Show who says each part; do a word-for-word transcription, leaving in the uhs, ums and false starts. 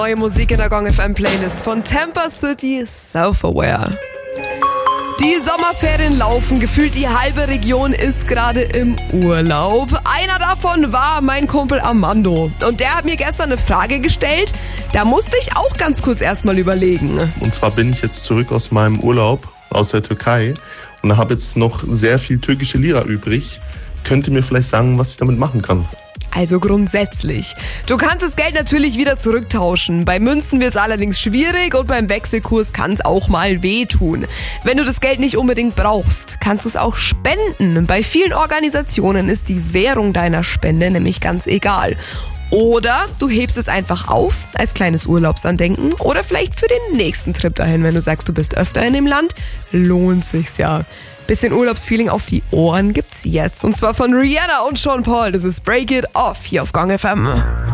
Speaker 1: Neue Musik in der Gong F M Playlist von Tampa City, Self-Aware. Die Sommerferien laufen, gefühlt die halbe Region ist gerade im Urlaub. Einer davon war mein Kumpel Armando. Und der hat mir gestern eine Frage gestellt, da musste ich auch ganz kurz erstmal überlegen.
Speaker 2: Und zwar bin ich jetzt zurück aus meinem Urlaub aus der Türkei und habe jetzt noch sehr viel türkische Lira übrig. Könnt ihr mir vielleicht sagen, was ich damit machen kann?
Speaker 1: Also grundsätzlich. Du kannst das Geld natürlich wieder zurücktauschen. Bei Münzen wird es allerdings schwierig und beim Wechselkurs kann es auch mal wehtun. Wenn du das Geld nicht unbedingt brauchst, kannst du es auch spenden. Bei vielen Organisationen ist die Währung deiner Spende nämlich ganz egal. Oder du hebst es einfach auf als kleines Urlaubsandenken oder vielleicht für den nächsten Trip dahin, wenn du sagst, du bist öfter in dem Land, lohnt sich's ja. Bisschen Urlaubsfeeling auf die Ohren gibt's jetzt. Und zwar von Rihanna und Sean Paul. Das ist Break It Off hier auf Gong F M.